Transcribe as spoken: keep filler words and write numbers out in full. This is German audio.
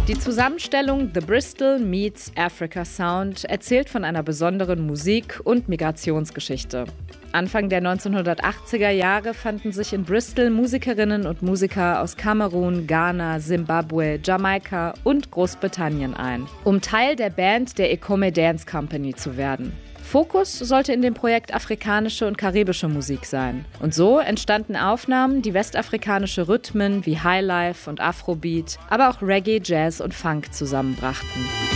Die Zusammenstellung The Bristol Meets Africa Sound erzählt von einer besonderen Musik- und Migrationsgeschichte. Anfang der neunzehnhundertachtziger Jahre fanden sich in Bristol Musikerinnen und Musiker aus Kamerun, Ghana, Simbabwe, Jamaika und Großbritannien ein, um Teil der Band der Ekome Dance Company zu werden. Fokus sollte in dem Projekt afrikanische und karibische Musik sein. Und so entstanden Aufnahmen, die westafrikanische Rhythmen wie Highlife und Afrobeat, aber auch Reggae, Jazz und Funk zusammenbrachten.